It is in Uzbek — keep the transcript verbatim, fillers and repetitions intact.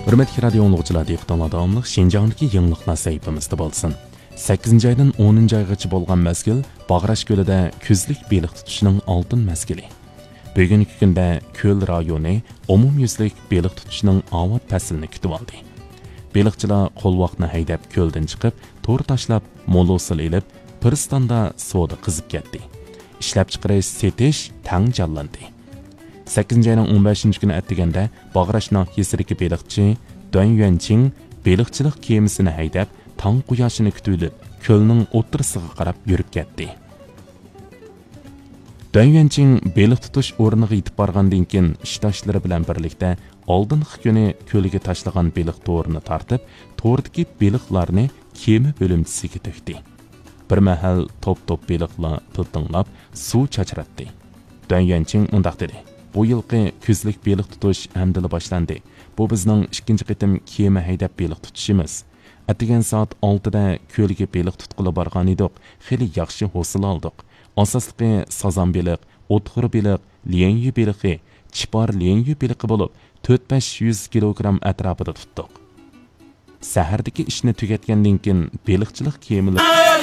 Hürmetli radio anlıqçılar diqqətinizə davamlıq Şinjan'dakı yangiliklar sayfamızda bolsun. sakkizinchi aydan o'ninchi aygacha bo'lgan mezgil Bag'rash ko'lida kuzlik beliq tutishning oltin mezgili. Bugungi kunda ko'l rayoni umumyuzlik beliq tutishning avod faslini kutib oldi. Beliqchilar qo'lvoqni haydab ko'ldan chiqib, to'r tashlab, molosil elib, Piristonda savdo qizib ketdi. Ishlab chiqarish, setish tang jonlandi. sakkizinchi ayning o'n beshinchi kuni atdiganda Bag'rash nohiyasidagi beliqchi Duan Yuanqing beliqchilik kemisini haydab, tong quyoshini kutib, ko'lning o'ttirisiga qarab yurib ketdi. Duan Yuanqing beliq tutish o'rniga yetib borgandan keyin ishdoshlari bilan birlikda oldingi kuni ko'lga tashlagan beliq to'rini tortib, to'rdagi beliqlarni kema bo'limchisiga to'kdi. Bir mahal top-top beliqlar tiltinglab suv chachratdi. Duan Yuanqing undaq dedi: "Bu yilqi kuzlik beliq tutish amdili boshlandi. Bu bizning ikkinchi qitim kema haydab beliq tutishimiz. Atgan soat oltida ko'lga beliq tutqili borgan edik. Xili yaxshi hosil oldik. Asosligi sazon beliq, o'txir beliq, lianyu beliqi, chipar lianyu beliqi bo'lib, to'rt besh yuz kilogramm atrofida tutdik. Sahardagi ishni tugatgandan keyin beliqchilik kemalar